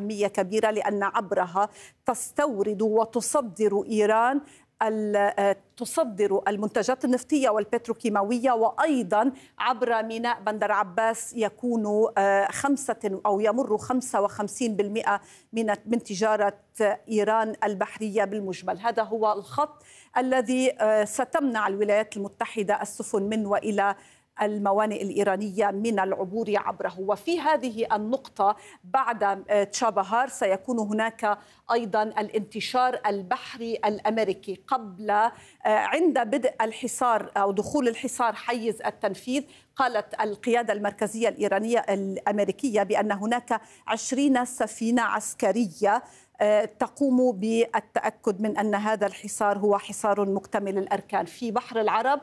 أهمية كبيرة، لأن عبرها تستورد وتصدر إيران تصدر المنتجات النفطية والبتروكيماوية، وأيضا عبر ميناء بندر عباس يكون يمر 55% من تجارة إيران البحرية بالمجمل. هذا هو الخط الذي ستمنع الولايات المتحدة السفن من وإلى الموانئ الإيرانية من العبور عبره. وفي هذه النقطة بعد تشابهار سيكون هناك أيضا الانتشار البحري الأمريكي. عند بدء الحصار أو دخول الحصار حيز التنفيذ، قالت القيادة المركزية الإيرانية الأمريكية بأن هناك 20 سفينة عسكرية تقوم بالتأكد من أن هذا الحصار هو حصار مكتمل الأركان. في بحر العرب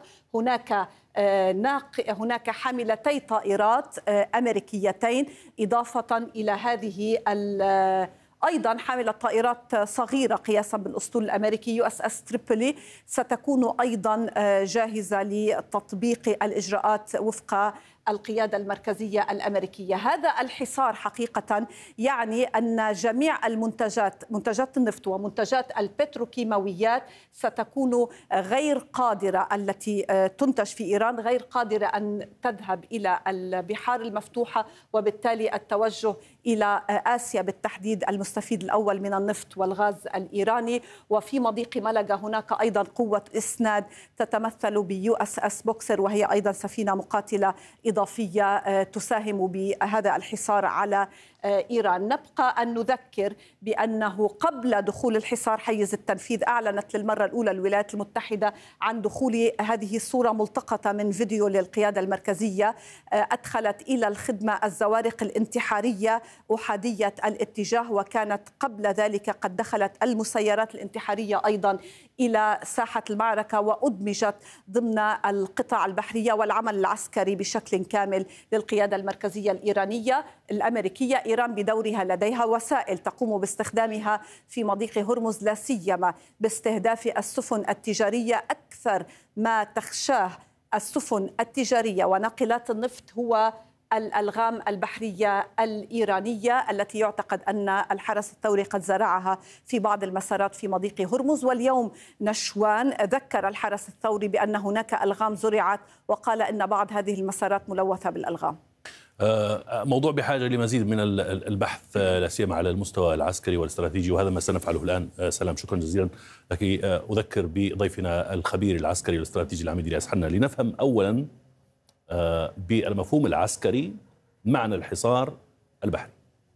هناك حاملتي طائرات أمريكيتين، إضافة إلى هذه أيضا حاملة طائرات صغيرة قياسا بالأسطول الأمريكي USS تريبولي ستكون أيضا جاهزة لتطبيق الإجراءات وفق القيادة المركزية الأمريكية. هذا الحصار حقيقة يعني أن جميع منتجات النفط ومنتجات البتروكيماويات ستكون غير قادرة، التي تنتج في إيران غير قادرة أن تذهب إلى البحار المفتوحة، وبالتالي التوجه إلى آسيا بالتحديد، المستفيد الأول من النفط والغاز الإيراني. وفي مضيق ملقا هناك أيضا قوة إسناد تتمثل بUSS بوكسر، وهي أيضا سفينة مقاتلة إضافية تساهم بهذا الحصار على إيران. نبقى أن نذكر بأنه قبل دخول الحصار حيز التنفيذ أعلنت للمرة الأولى الولايات المتحدة عن دخول هذه الصورة ملتقطة من فيديو للقيادة المركزية أدخلت إلى الخدمة الزوارق الانتحارية أحادية الاتجاه، وكانت قبل ذلك قد دخلت المسيرات الانتحارية أيضا إلى ساحة المعركة وأدمجت ضمن القطع البحرية والعمل العسكري بشكل كامل للقيادة المركزية الأمريكية. إيران بدورها لديها وسائل تقوم باستخدامها في مضيق هرمز، لا سيما باستهداف السفن التجارية. أكثر ما تخشاه السفن التجارية وناقلات النفط هو الألغام البحرية الإيرانية التي يعتقد أن الحرس الثوري قد زرعها في بعض المسارات في مضيق هرمز. واليوم نشوان ذكر الحرس الثوري بأن هناك ألغام زرعت، وقال أن بعض هذه المسارات ملوثة بالألغام. موضوع بحاجة لمزيد من البحث، لا سيما على المستوى العسكري والاستراتيجي، وهذا ما سنفعله الآن. سلام، شكرا جزيلا لك. أذكر بضيفنا الخبير العسكري والاستراتيجي العميد إلياس حنا لنفهم أولا بالمفهوم العسكري معنى الحصار البحري.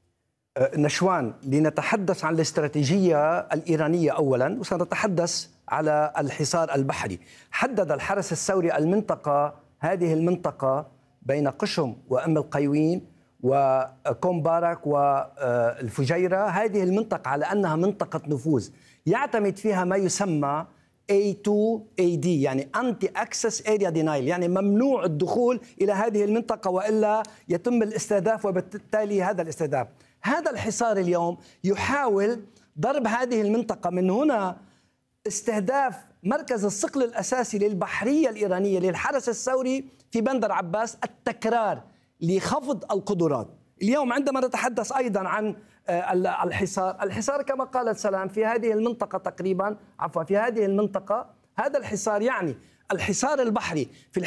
نشوان، لنتحدث عن الاستراتيجية الإيرانية أولا، وسنتحدث على الحصار البحري. حدد الحرس الثوري هذه المنطقة بين قشم وأم القيوين وكومبارك والفجيرة، هذه المنطقة على أنها منطقة نفوذ يعتمد فيها ما يسمى A2AD، يعني Anti Access Area Denial، يعني ممنوع الدخول إلى هذه المنطقة وإلا يتم الاستهداف، وبالتالي هذا الاستهداف. هذا الحصار اليوم يحاول ضرب هذه المنطقة، من هنا استهداف مركز الصقل الأساسي للبحرية الإيرانية للحرس الثوري في بندر عباس، التكرار لخفض القدرات. اليوم عندما نتحدث أيضا عن الحصار كما قالت سلام في هذه المنطقة تقريبا، في هذه المنطقة هذا الحصار يعني الحصار البحري. في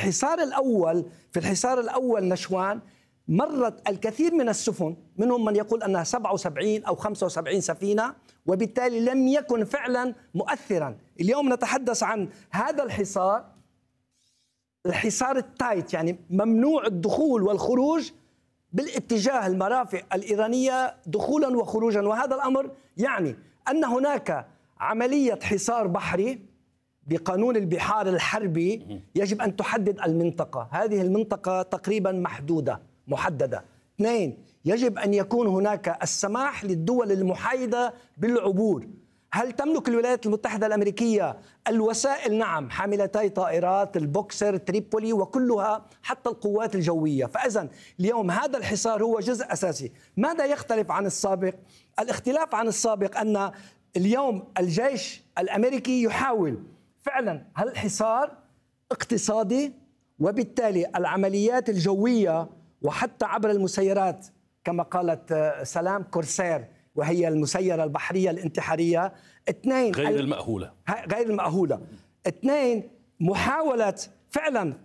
الحصار الأول نشوان مرت الكثير من السفن، منهم من يقول أنها 77 أو 75 سفينة، وبالتالي لم يكن فعلا مؤثرا. اليوم نتحدث عن هذا الحصار التايت، يعني ممنوع الدخول والخروج بالاتجاه المرافق الإيرانية دخولا وخروجا، وهذا الأمر يعني أن هناك عملية حصار بحري بقانون البحار الحربي يجب أن تحدد المنطقة. هذه المنطقة تقريبا محددة. 2، يجب أن يكون هناك السماح للدول المحايدة بالعبور. هل تملك الولايات المتحدة الأمريكية الوسائل؟ نعم، حاملتي طائرات البوكسر تريبولي وكلها، حتى القوات الجوية. فإذن اليوم هذا الحصار هو جزء أساسي. ماذا يختلف عن السابق؟ الاختلاف عن السابق أن اليوم الجيش الأمريكي يحاول فعلا الحصار اقتصادي، وبالتالي العمليات الجوية وحتى عبر المسيرات كما قالت سلام كورسير وهي المسيرة البحرية الانتحارية. اثنين، غير المأهولة. غير المأهولة. اثنين، محاولة فعلا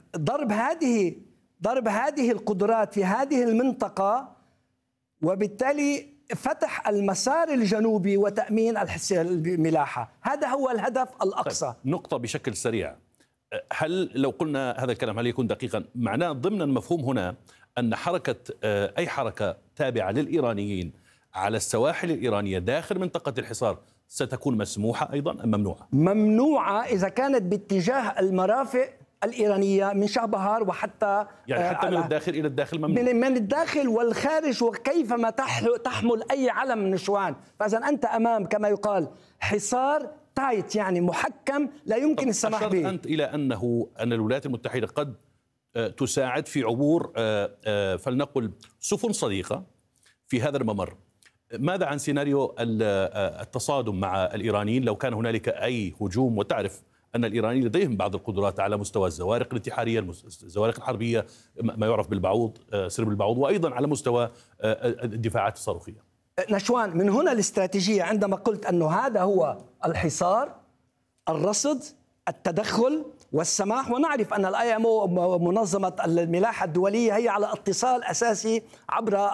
ضرب هذه القدرات في هذه المنطقة، وبالتالي فتح المسار الجنوبي وتأمين الملاحة. هذا هو الهدف الأقصى. طيب، نقطة بشكل سريع، هل لو قلنا هذا الكلام هل يكون دقيقا؟ معناه ضمن المفهوم هنا أن أي حركة تابعة للإيرانيين على السواحل الإيرانية داخل منطقة الحصار ستكون مسموحة أيضا أم ممنوعة؟ ممنوعة إذا كانت باتجاه المرافق الإيرانية من شهبهار، وحتى يعني حتى من الداخل إلى الداخل ممنوع. من الداخل والخارج، وكيفما تحمل أي علم نشوان. فإذا أنت أمام كما يقال حصار تايت، يعني محكم لا يمكن السماح به. أشرت أنت إلى أن الولايات المتحدة قد تساعد في عبور فلنقل سفن صديقة في هذا الممر. ماذا عن سيناريو التصادم مع الإيرانيين لو كان هنالك أي هجوم؟ وتعرف أن الإيرانيين لديهم بعض القدرات على مستوى الزوارق الانتحارية، الزوارق الحربية، ما يعرف بالبعوض، سرب البعوض، وأيضا على مستوى الدفاعات الصاروخية. نشوان، من هنا الاستراتيجية عندما قلت أنه هذا هو الحصار، الرصد، التدخل والسماح. ونعرف أن IMO منظمة الملاحة الدولية هي على اتصال أساسي عبر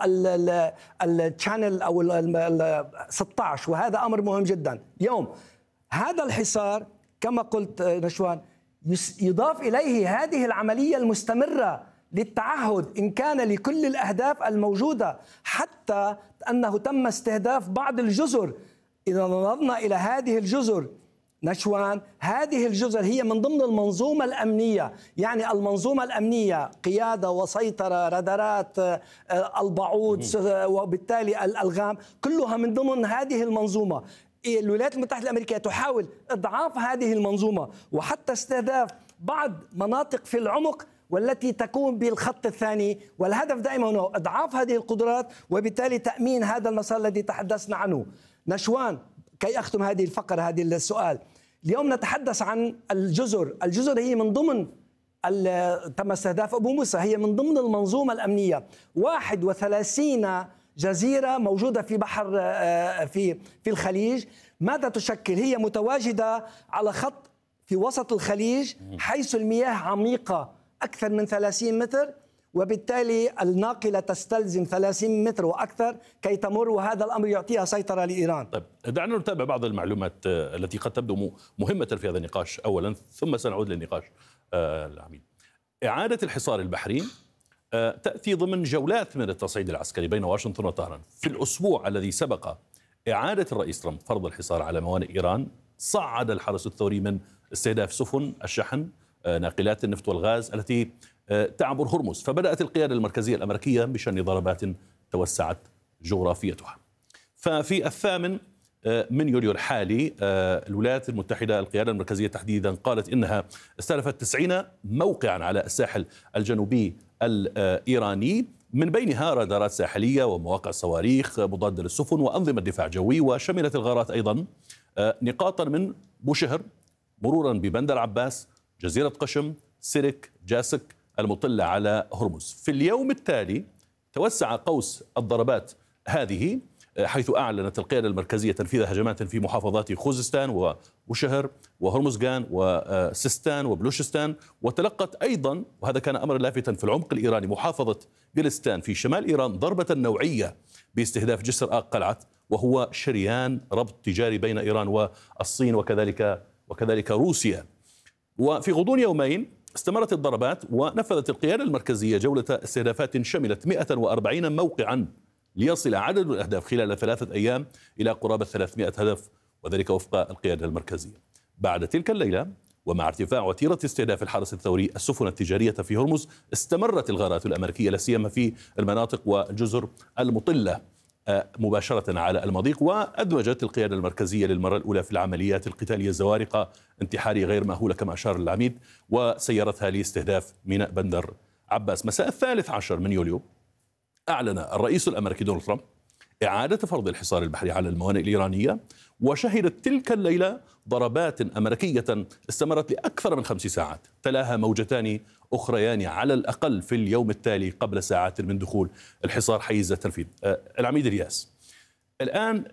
الشانل أو 16، وهذا أمر مهم جدا. يوم هذا الحصار كما قلت نشوان يضاف إليه هذه العملية المستمرة للتعهد إن كان لكل الأهداف الموجودة، حتى أنه تم استهداف بعض الجزر. إذا نظرنا إلى هذه الجزر نشوان، هذه الجزر هي من ضمن المنظومة الأمنية، يعني المنظومة الأمنية قيادة وسيطرة، رادارات، البعوض، وبالتالي الألغام، كلها من ضمن هذه المنظومة. الولايات المتحدة الأمريكية تحاول إضعاف هذه المنظومة، وحتى استهداف بعض مناطق في العمق والتي تكون بالخط الثاني. والهدف دائما هو إضعاف هذه القدرات، وبالتالي تأمين هذا المسار الذي تحدثنا عنه. نشوان، كي أختم هذه الفقرة، هذه السؤال، اليوم نتحدث عن الجزر. الجزر هي من ضمن تم استهداف أبو موسى، هي من ضمن المنظومة الأمنية. 31 جزيرة موجودة في بحر في الخليج. ماذا تشكل؟ هي متواجدة على خط في وسط الخليج، حيث المياه عميقة أكثر من 30 متر، وبالتالي الناقلة تستلزم 30 متر وأكثر كي تمر، وهذا الأمر يعطيها سيطرة لإيران. طيب، دعنا نتابع بعض المعلومات التي قد تبدو مهمة في هذا النقاش أولا، ثم سنعود للنقاش العميد. إعادة الحصار البحري تأتي ضمن جولات من التصعيد العسكري بين واشنطن وطهران. في الأسبوع الذي سبق إعادة الرئيس ترامب فرض الحصار على موانئ إيران، صعد الحرس الثوري من استهداف سفن الشحن ناقلات النفط والغاز التي تعبر هرمز، فبدأت القيادة المركزية الأمريكية بشن ضربات توسعت جغرافيتها. ففي 8 من يوليو الحالي الولايات المتحدة القيادة المركزية تحديدا قالت إنها استهدفت 90 موقعا على الساحل الجنوبي الإيراني، من بينها رادارات ساحلية ومواقع صواريخ مضادة للسفن وأنظمة دفاع جوي. وشملت الغارات أيضا نقاطا من بوشهر مرورا ببندر عباس، جزيرة قشم، سيرك، جاسك المطلة على هرمز. في اليوم التالي توسع قوس الضربات هذه، حيث أعلنت القيادة المركزية تنفيذ هجمات في محافظات خوزستان وبوشهر وهرمزغان وسيستان وبلوشستان. وتلقت أيضا، وهذا كان أمر لافتا في العمق الإيراني، محافظة جلستان في شمال إيران ضربة نوعية باستهداف جسر قلعت، وهو شريان ربط تجاري بين إيران والصين وكذلك روسيا. وفي غضون يومين استمرت الضربات، ونفذت القيادة المركزية جولة استهدافات شملت 140 موقعا، ليصل عدد الأهداف خلال 3 أيام إلى قرابة 300 هدف، وذلك وفق القيادة المركزية. بعد تلك الليلة، ومع ارتفاع وتيرة استهداف الحرس الثوري السفن التجارية في هرمز، استمرت الغارات الأمريكية لا سيما في المناطق والجزر المطلة مباشرة على المضيق. وأدمجت القيادة المركزية للمرة الأولى في العمليات القتالية الزوارق انتحارية غير مأهولة كما أشار العميد، وسيرتها لاستهداف ميناء بندر عباس. مساء 13 من يوليو أعلن الرئيس الأمريكي دونالد ترامب إعادة فرض الحصار البحري على الموانئ الإيرانية، وشهدت تلك الليلة ضربات أمريكية استمرت لأكثر من 5 ساعات، تلاها موجتان أخريان على الأقل في اليوم التالي قبل ساعات من دخول الحصار حيز التنفيذ. العميد الياس، الآن